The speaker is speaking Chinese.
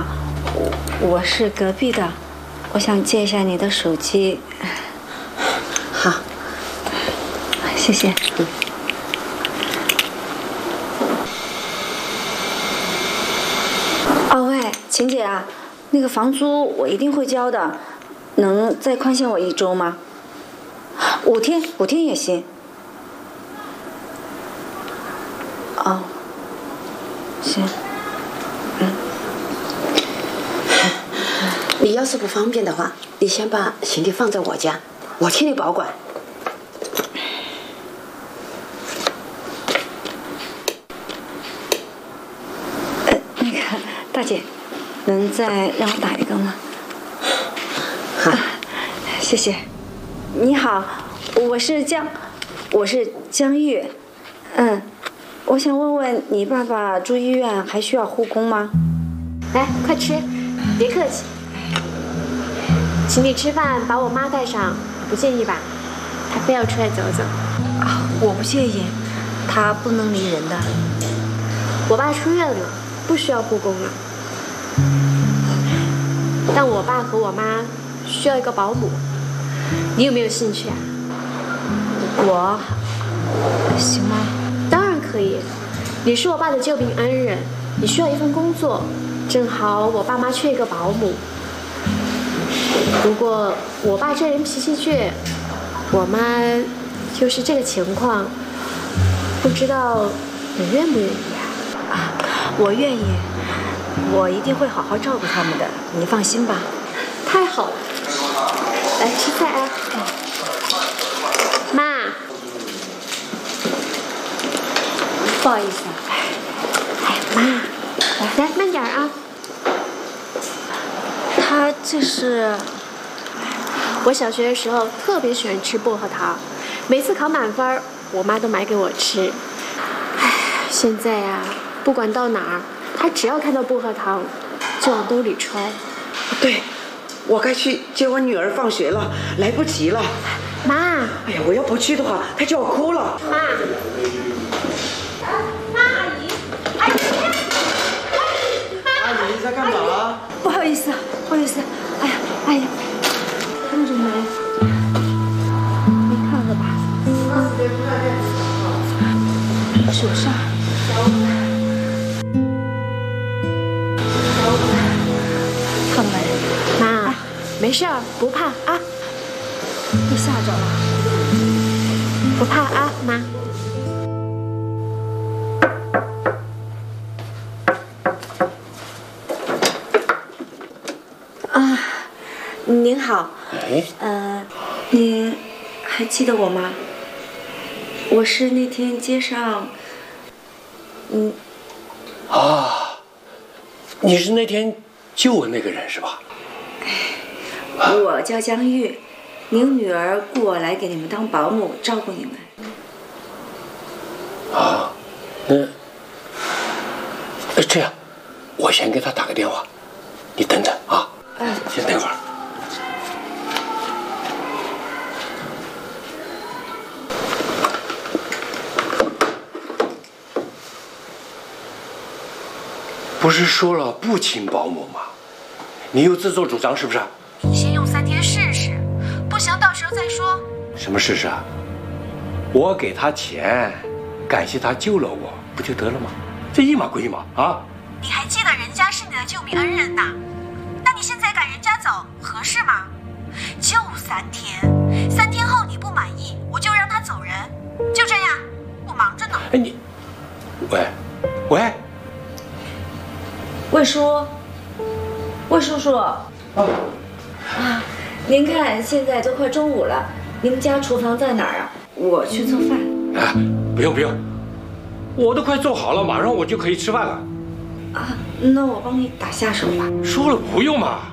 好，我是隔壁的，我想借一下你的手机。 好， 谢谢。哦喂，晴姐啊，那个房租我一定会交的，能再宽限我1周吗？5天也行。哦，行。 你要是不方便的话，你先把行李放在我家，我替你保管。 那个大姐，能再让我打一个吗？ 好， 谢谢。你好，我是江玉。我想问问你爸爸住医院还需要护工吗？ 来，快吃，别客气。请你吃饭，把我妈带上，不介意吧？她非要出来走走。 啊，我不介意，她不能离人的。 我爸出院了，不需要护工了。但我爸和我妈需要一个保姆，你有没有兴趣啊？ 我行吗？ 当然可以，你是我爸的救命恩人，你需要一份工作，正好我爸妈缺一个保姆。不过我爸这人脾气倔，我妈又是这个情况，不知道你愿不愿意啊？ 我愿意，我一定会好好照顾他们的，你放心吧。 太好了，来吃菜啊！妈，不好意思啊。妈，来慢点啊。 他这是…… 我小学的时候特别喜欢吃薄荷糖，每次考满分，我妈都买给我吃。现在呀，不管到哪儿，她只要看到薄荷糖，就往兜里揣。 对，我该去接我女儿放学了，来不及了。 妈， 哎呀，我要不去的话，她就要哭了。 妈，阿姨，阿姨， 阿姨在干嘛？ 不好意思，不好意思。哎呀，阿姨，看着没？没看了吧？手上。看没？ 妈，没事儿，不怕啊。 被吓着了。 不怕啊，妈。 啊，您好。 哎。 您还记得我吗？我是那天街上， 啊，你是那天救我那个人是吧？ 我叫江玉，您女儿雇我来给你们当保姆，照顾你们。 啊，那这样，我先给他打个电话，你等等啊。先等会儿。不是说了不请保姆吗？你又自作主张是不是？ 先用3天试试，不行到时候再说。 什么试试啊？我给他钱，感谢他救了我，不就得了吗？这一码归一码啊！ 你还记得人家是你的救命恩人呢，那你现在赶人家走合适吗？就3天，3天后你不满意，我就让他走人，就这样，我忙着呢。 哎你，喂， 魏叔，魏叔叔。您看现在都快中午了，你们家厨房在哪儿啊？我去做饭。 哎，不用，我都快做好了，马上我就可以吃饭了。 啊，那我帮你打下手吧。 说了不用嘛。